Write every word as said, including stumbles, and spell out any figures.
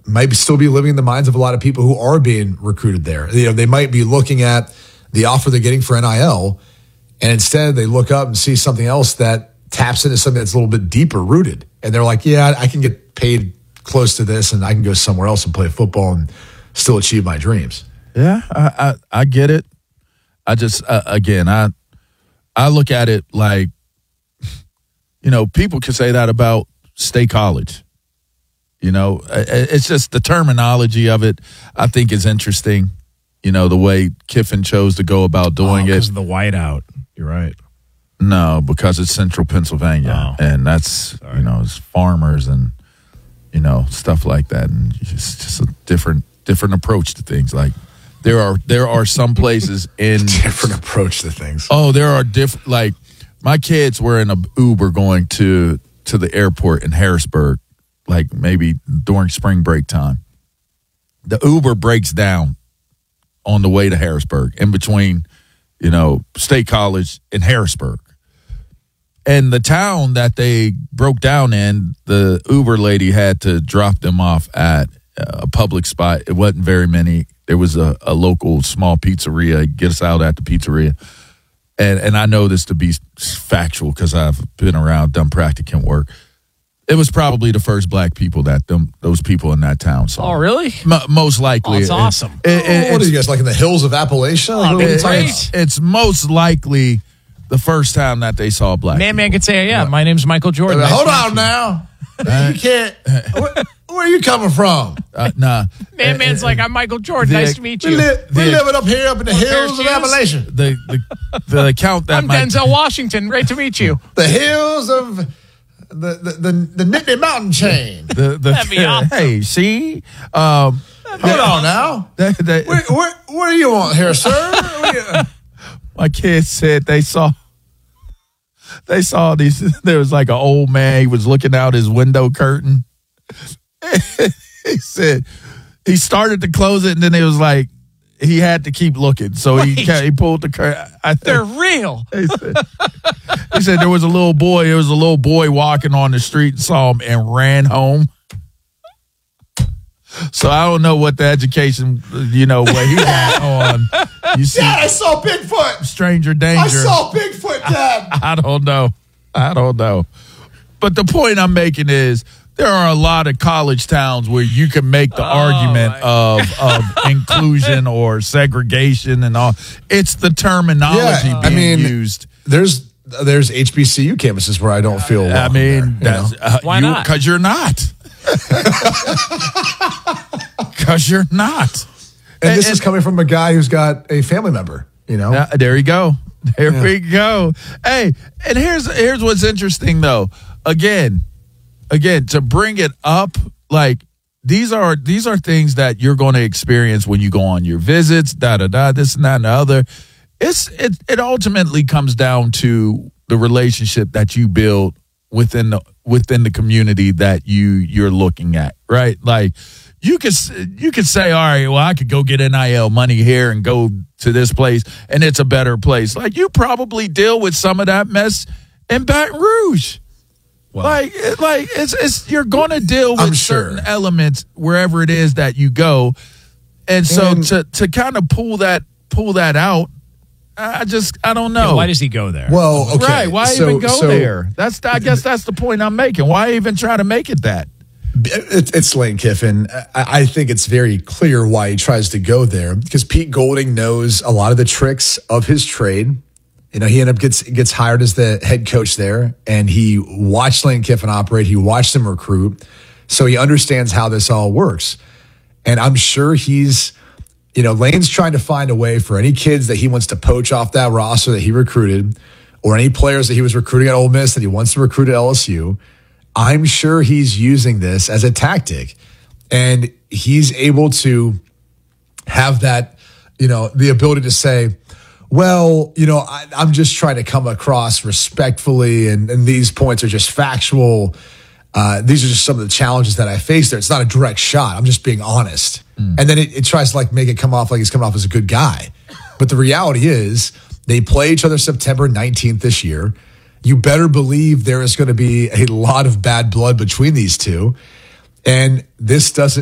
might still be living in the minds of a lot of people who are being recruited there. You know, they might be looking at the offer they're getting for N I L, and instead they look up and see something else that taps into something that's a little bit deeper rooted. And they're like, yeah, I can get paid close to this and I can go somewhere else and play football and still achieve my dreams. Yeah, I, I, I get it. I just, uh, again, I I look at it like, you know, people can say that about State College. You know, it's just the terminology of it, I think, is interesting. You know, the way Kiffin chose to go about doing oh, it. Because of the whiteout. You're right. No, because it's central Pennsylvania. Oh. And that's, Sorry. you know, it's farmers and, you know, stuff like that. And it's just a different different approach to things. Like, there are there are some places in different approach to things. Oh, there are different. Like, my kids were in an Uber going to to the airport in Harrisburg, like maybe during spring break time. The Uber breaks down on the way to Harrisburg, in between, you know, State College and Harrisburg. And the town that they broke down in, the Uber lady had to drop them off at a public spot. It wasn't very many. There was a, a local small pizzeria. Get us out at the pizzeria. And and I know this to be factual because I've been around, done practicant work. It was probably the first black people that them those people in that town saw. Oh, really? M- most likely. Oh, that's It- awesome. it- it- What are it's, you guys, like in the hills of Appalachia? Oh, Like, what are we it's talking great. about? it's most likely the first time that they saw black Man, man people. could say, yeah, my name's Michael Jordan. Nice Hold to meet on you. now. You can't. Where, where are you coming from? Uh, nah. Man, man's like, I'm Michael Jordan. the- Nice to meet We, you. li- we the- living up here up in the Want a pair of hills of shoes? Appalachia. The, the, the account that I'm my, Denzel Washington. Great to meet you. The hills of the the the, the Nittany Mountain chain. the, the, That'd be awesome. Hey, see? Um, Hold on now. the, the, Where, where, where you want here, sir? Where you- my kids said they saw they saw these. There was like an old man. He was looking out his window curtain. He said he started to close it, and then it was like he had to keep looking. So he Wait. ca- he pulled the curtain. I They're think real. he said, he said there was a little boy. There was a little boy walking on the street and saw him and ran home. So I don't know what the education, you know, what he got on. You see, Dad, I saw Bigfoot. stranger danger. I saw Bigfoot, Dad. I don't know. I don't know. But the point I'm making is there are a lot of college towns where you can make the argument of, of inclusion or segregation and all. It's the terminology Yeah, I being mean, used. There's there's H B C U campuses where I don't feel. I welcome mean, there, you that's, know? uh, Why you, not? Because you're not. Because you're not. and this and- is coming from a guy who's got a family member. You know, Yeah, there you go. There Yeah. we go. Hey, and here's here's what's interesting though. Again, again, to bring it up, like these are these are things that you're going to experience when you go on your visits, da da da, this and that and the other. It's it it ultimately comes down to the relationship that you build within the within the community that you you're looking at, right? Like you could you could say, all right, well, I could go get N I L money here and go to this place, and it's a better place. Like you probably deal with some of that mess in Baton Rouge. Well, Like, it- like it's it's you're going to deal with I'm sure. certain elements wherever it is that you go, and so And- to to kind of pull that pull that out, I just I don't know. Yeah, why does he go there? well, okay. Right? Why so- even go so there? That's I guess that's the point I'm making. Why even try to make it that? It, it's Lane Kiffin. I, I think it's very clear why he tries to go there because Pete Golding knows a lot of the tricks of his trade. You know, he ended up gets gets hired as the head coach there, and he watched Lane Kiffin operate. He watched him recruit, so he understands how this all works. And I'm sure he's, you know, Lane's trying to find a way for any kids that he wants to poach off that roster that he recruited, or any players that he was recruiting at Ole Miss that he wants to recruit at L S U. I'm sure he's using this as a tactic, and he's able to have that, you know, the ability to say, well, you know, I, I'm just trying to come across respectfully, and, and these points are just factual. Uh, these are just some of the challenges that I face there. It's not a direct shot. I'm just being honest. Mm. And then it, it tries to like make it come off like he's coming off as a good guy. But the reality is they play each other September nineteenth this year. You better believe there is going to be a lot of bad blood between these two. And this doesn't